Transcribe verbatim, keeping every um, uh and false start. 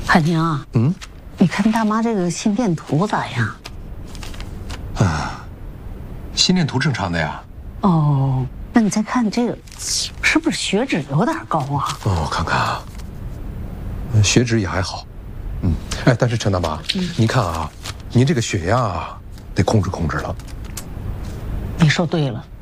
海宁啊， 嗯， 你看大妈这个心电图咋样？ 啊，心电图正常的呀。 哦，那你再看这个，是不是血脂有点高啊？ 哦，我看看啊，血脂也还好。嗯，哎，但是陈大妈，嗯、您看啊，您这个血压啊，得控制控制了。 你说对了。